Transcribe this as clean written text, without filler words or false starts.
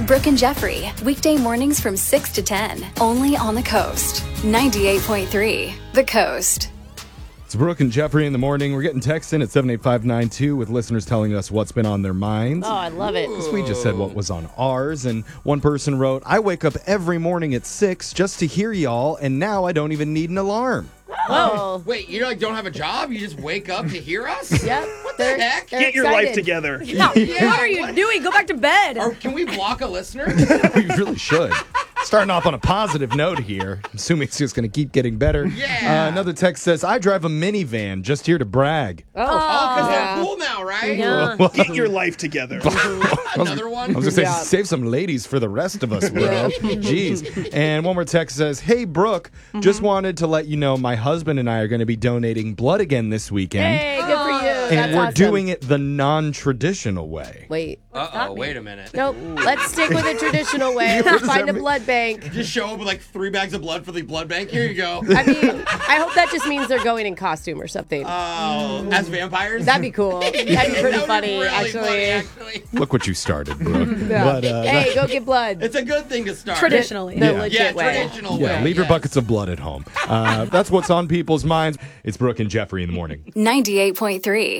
Brooke and Jeffrey, weekday mornings from 6 to 10, only on the Coast. 98.3, The Coast. It's Brooke and Jeffrey in the morning. We're getting texts in at 78592 with listeners telling us what's been on their minds. Oh, I love it. We just said what was on ours, and one person wrote, I wake up every morning at 6 just to hear y'all, and now I don't even need an alarm. Whoa. Wait, you don't have a job? You just wake up to hear us? Yep. What the heck? Get your life together. Yeah. What are you doing? Go back to bed. Or can we block a listener? We really should. Starting off on a positive note here. I'm assuming it's just going to keep getting better. Yeah. Another text says, I drive a minivan just here to brag. Oh, because they're cool now, right? Yeah. Get your life together. Another one? I was going to say, save some ladies for the rest of us, bro. Jeez. And one more text says, hey, Brooke, just wanted to let you know my husband and I are going to be donating blood again this weekend. Hey, good for you. And That's we're awesome. doing it the non-traditional way. Wait. Uh-oh, wait a minute. Nope. Let's stick with the traditional way. Let's find a blood bank. Just show up with like 3 bags of blood for the blood bank. Here you go. I mean, I hope that just means they're going in costume or something. Oh, as vampires? That'd be cool. That'd be pretty That would funny, be really actually. actually. Look what you started, Brooke. Yeah. But, Hey, go get blood. It's a good thing to start. Traditionally. The legit Yeah, way. traditional yeah, way. leave your yes. buckets of blood at home. That's what's on people's minds. It's Brooke and Jeffrey in the morning. 98.3,